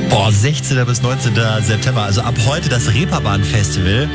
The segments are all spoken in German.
Boah, 16. bis 19. September, also ab heute das Reeperbahn-Festival.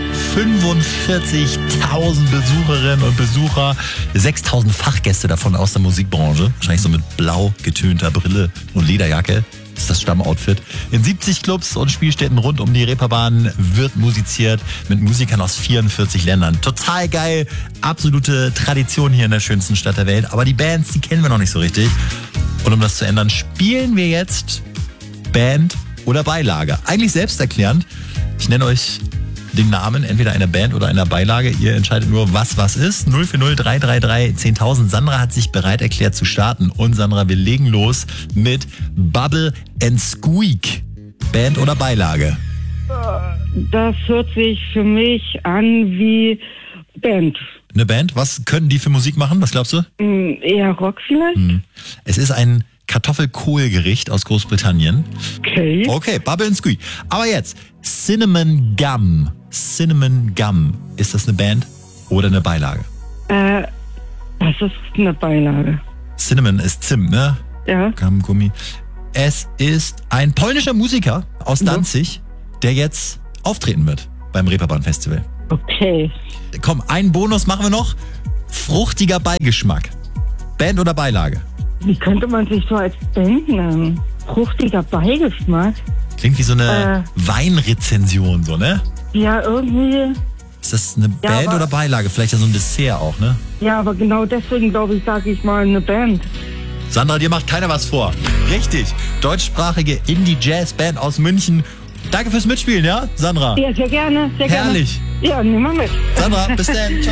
45.000 Besucherinnen und Besucher, 6.000 Fachgäste davon aus der Musikbranche. Wahrscheinlich so mit blau getönter Brille und Lederjacke. Das ist das Stammoutfit. In 70 Clubs und Spielstätten rund um die Reeperbahn wird musiziert mit Musikern aus 44 Ländern. Total geil, absolute Tradition hier in der schönsten Stadt der Welt. Aber die Bands, die kennen wir noch nicht so richtig. Und um das zu ändern, spielen wir jetzt Band oder Beilage. Eigentlich selbsterklärend. Ich nenne euch den Namen entweder einer Band oder einer Beilage. Ihr entscheidet nur, was ist. 040 333 10.000. Sandra hat sich bereit erklärt zu starten. Und Sandra, wir legen los mit Bubble and Squeak. Band oder Beilage? Das hört sich für mich an wie Band. Eine Band? Was können die für Musik machen? Was glaubst du? Eher Rock vielleicht? Es ist ein Kartoffelkohlgericht aus Großbritannien. Okay. Bubble and Squeak. Aber jetzt, Cinnamon Gum. Cinnamon Gum. Ist das eine Band oder eine Beilage? Das ist eine Beilage. Cinnamon ist Zimt, ne? Ja. Gummi. Es ist ein polnischer Musiker aus Danzig, der jetzt auftreten wird beim Reeperbahn-Festival. Okay. Komm, einen Bonus machen wir noch. Fruchtiger Beigeschmack. Band oder Beilage? Wie könnte man sich so als Band nennen? Fruchtiger Beigeschmack? Klingt wie so eine Weinrezension, so, ne? Ja, irgendwie. Ist das eine Band oder Beilage? Vielleicht ja so ein Dessert auch, ne? Ja, aber genau deswegen, glaube ich, sage ich mal eine Band. Sandra, dir macht keiner was vor. Richtig. Deutschsprachige Indie-Jazz-Band aus München. Danke fürs Mitspielen, ja, Sandra? Ja, sehr gerne. Sehr Herrlich. Gerne. Ja, nehmen wir mit. Sandra, bis dann. Ciao.